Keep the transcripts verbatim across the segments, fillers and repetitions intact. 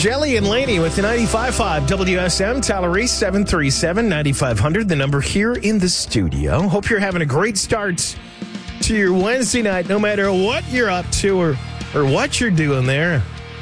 Jelly and Laney with the ninety-five point five W S M. Tallery, seven three seven, nine five hundred, the number here in the studio. Hope you're having a great start to your Wednesday night, no matter what you're up to or, or what you're doing there.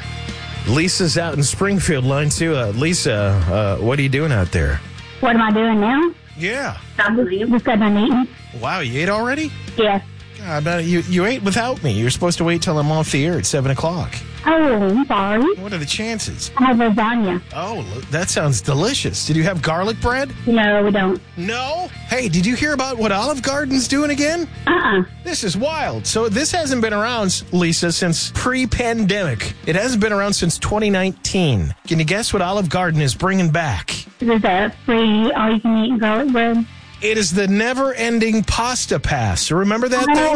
Lisa's out in Springfield, line two. Uh, Lisa, uh, what are you doing out there? What am I doing now? Yeah. I'm just got done eating. Wow, you ate already? Yes. God, uh, you, you ate without me. You're supposed to wait till I'm off the air at seven o'clock. Oh, I'm sorry. What are the chances? I have lasagna. Oh, that sounds delicious. Did you have garlic bread? No, we don't. No? Hey, did you hear about what Olive Garden's doing again? Uh-uh. This is wild. So this hasn't been around, Lisa, since pre-pandemic. It hasn't been around since twenty nineteen. Can you guess what Olive Garden is bringing back? Is that free all-you-can-eat garlic bread? It is the never-ending pasta pass. Remember that thing?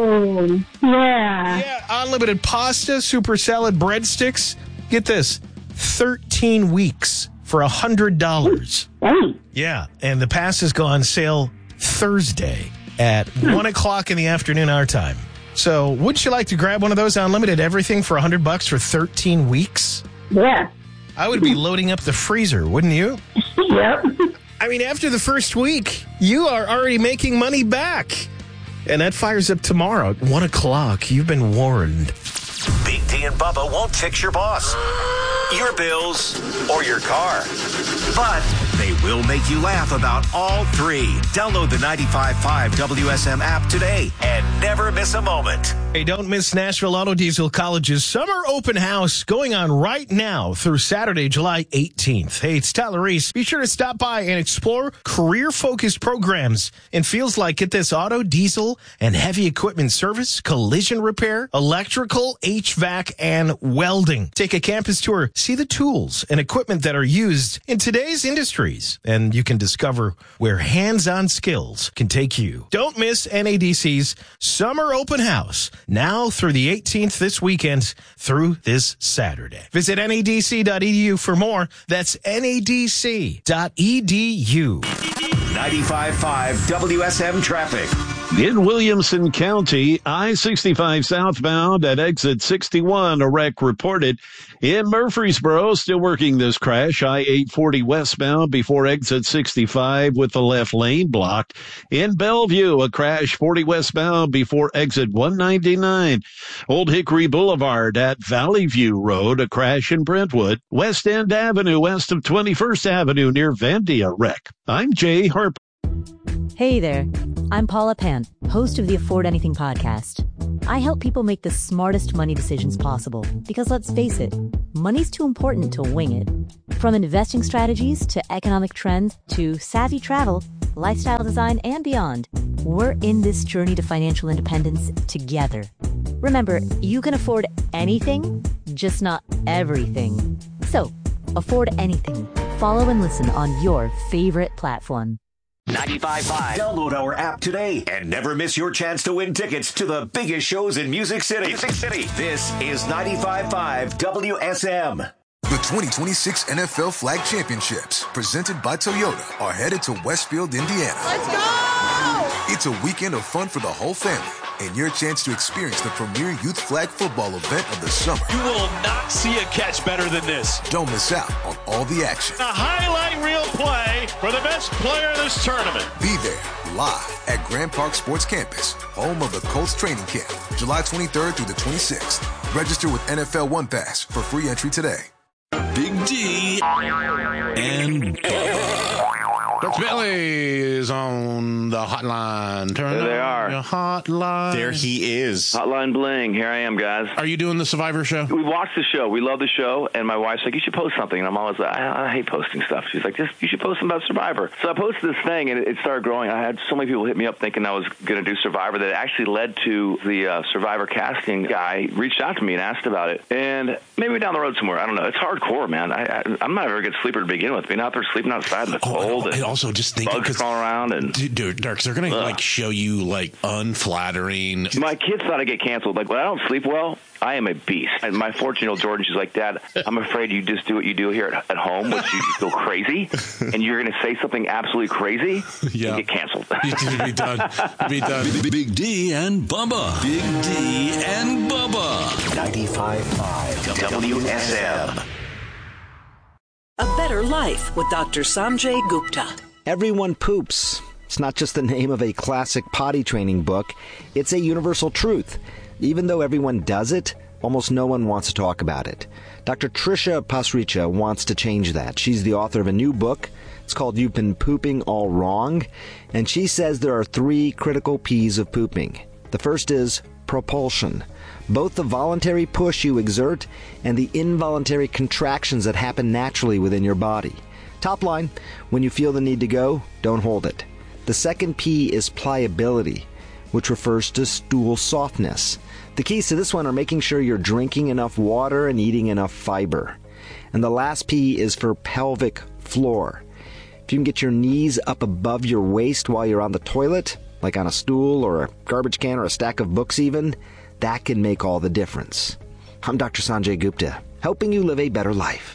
Oh, yeah. Yeah, unlimited pasta, super salad, breadsticks. Get this, thirteen weeks for one hundred dollars. Hey. Yeah, and the passes go on sale Thursday at one o'clock in the afternoon our time. So wouldn't you like to grab one of those unlimited everything for one hundred bucks for thirteen weeks? Yeah. I would be loading up the freezer, wouldn't you? Yep. I mean, after the first week, you are already making money back. And that fires up tomorrow at one o'clock. You've been warned. Big D and Bubba won't fix your boss, your bills, or your car. But they will make you laugh about all three. Download the ninety-five point five W S M app today and never miss a moment. Hey, don't miss Nashville Auto Diesel College's summer open house going on right now through Saturday, July eighteenth. Hey, it's Tyler Reese. Be sure to stop by and explore career-focused programs in fields like, get this, auto, diesel, and heavy equipment service, collision repair, electrical, H V A C, and welding. Take a campus tour. See the tools and equipment that are used in today's industries, and you can discover where hands-on skills can take you. Don't miss N A D C's summer open house now through the eighteenth this weekend through this Saturday. Visit N A D C dot E D U for more. That's N A D C dot E D U. ninety-five point five W S M traffic. In Williamson County, I sixty-five southbound at exit sixty-one, a wreck reported. In Murfreesboro, still working this crash, I eight forty westbound before exit sixty-five with the left lane blocked. In Bellevue, a crash forty westbound before exit one ninety-nine. Old Hickory Boulevard at Valley View Road, a crash in Brentwood. West End Avenue west of twenty-first Avenue near Vandia, wreck. I'm Jay Harper. Hey there, I'm Paula Pant, host of the Afford Anything podcast. I help people make the smartest money decisions possible because, let's face it, money's too important to wing it. From investing strategies to economic trends to savvy travel, lifestyle design, and beyond, we're in this journey to financial independence together. Remember, you can afford anything, just not everything. So, afford anything. Follow and listen on your favorite platform. ninety-five point five. Download our app today and never miss your chance to win tickets to the biggest shows in Music City. Music City. This is ninety-five point five W S M. The twenty twenty-six N F L Flag Championships, presented by Toyota, are headed to Westfield, Indiana. Let's go! It's a weekend of fun for the whole family and your chance to experience the premier youth flag football event of the summer. You will not see a catch better than this. Don't miss out on all the action. A highlight reel play for the best player in this tournament. Be there live at Grand Park Sports Campus, home of the Colts training camp, July twenty-third through the twenty-sixth. Register with N F L One Pass for free entry today. Big D and Dirk Belly is on the hotline. Turn there they are. Your hotline. There he is. Hotline bling. Here I am, guys. Are you doing the Survivor show? We watched the show. We love the show. And my wife's like, you should post something. And I'm always like, I, I hate posting stuff. She's like, just you should post something about Survivor. So I posted this thing, and it, it started growing. I had so many people hit me up thinking I was going to do Survivor that it actually led to the uh, Survivor casting guy reached out to me and asked about it. And maybe down the road somewhere. I don't know. It's hardcore, man. I, I, I'm not a very good sleeper to begin with. Being out there sleeping outside in the oh, cold. And, and also just thinking, bugs crawling around. And dude, Dirk, they're going to like show you like unflattering. My kids thought I'd get canceled. Like, when I don't sleep well, I am a beast. And my fourteen-year-old Jordan, she's like, Dad, I'm afraid you just do what you do here at, at home, which you go crazy, and you're going to say something absolutely crazy yeah. and get canceled. You'd be done. You'd be done. Big, Big D and Bubba. Big D and Bubba. ninety-five point five W S M. Better Life with Doctor Sanjay Gupta. Everyone poops. It's not just the name of a classic potty training book. It's a universal truth. Even though everyone does it, almost no one wants to talk about it. Doctor Trisha Pasricha wants to change that. She's the author of a new book. It's called You've Been Pooping All Wrong. And she says there are three critical P's of pooping. The first is propulsion. Both the voluntary push you exert and the involuntary contractions that happen naturally within your body. Top line, when you feel the need to go, don't hold it. The second P is pliability, which refers to stool softness. The keys to this one are making sure you're drinking enough water and eating enough fiber. And the last P is for pelvic floor. If you can get your knees up above your waist while you're on the toilet, like on a stool or a garbage can or a stack of books even, that can make all the difference. I'm Doctor Sanjay Gupta, helping you live a better life.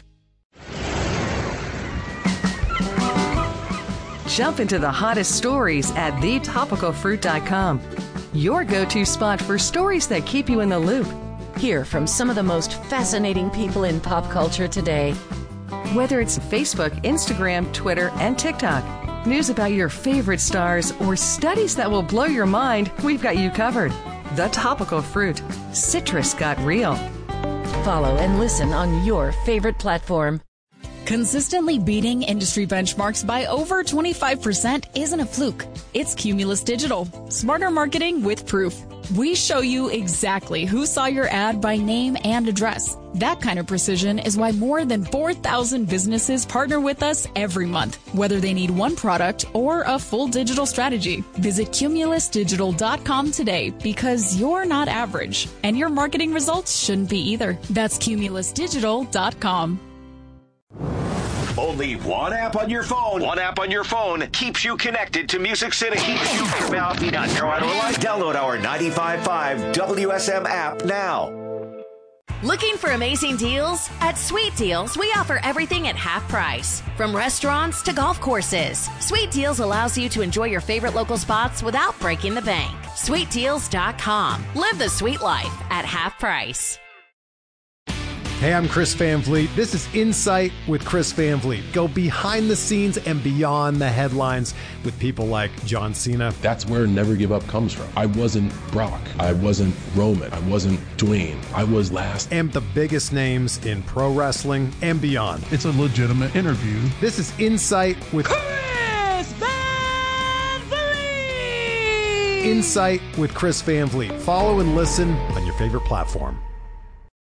Jump into the hottest stories at the topical fruit dot com. Your go-to spot for stories that keep you in the loop. Hear from some of the most fascinating people in pop culture today. Whether it's Facebook, Instagram, Twitter, and TikTok, news about your favorite stars, or studies that will blow your mind, we've got you covered. The Topical Fruit. Citrus got real. Follow and listen on your favorite platform. Consistently beating industry benchmarks by over twenty-five percent isn't a fluke. It's Cumulus Digital. Smarter marketing with proof. We show you exactly who saw your ad by name and address. That kind of precision is why more than four thousand businesses partner with us every month, whether they need one product or a full digital strategy. Visit cumulus digital dot com today because you're not average, and your marketing results shouldn't be either. That's cumulus digital dot com. Only one app on your phone. One app on your phone keeps you connected to Music City. Download our ninety-five point five W S M app now. Looking for amazing deals? At Sweet Deals, we offer everything at half price. From restaurants to golf courses, Sweet Deals allows you to enjoy your favorite local spots without breaking the bank. sweet deals dot com. Live the sweet life at half price. Hey, I'm Chris Van Vliet. This is Insight with Chris Van Vliet. Go behind the scenes and beyond the headlines with people like John Cena. That's where Never Give Up comes from. I wasn't Brock. I wasn't Roman. I wasn't Dwayne. I was last. And the biggest names in pro wrestling and beyond. It's a legitimate interview. This is Insight with Chris Van Vliet. Insight with Chris Van Vliet. Follow and listen on your favorite platform.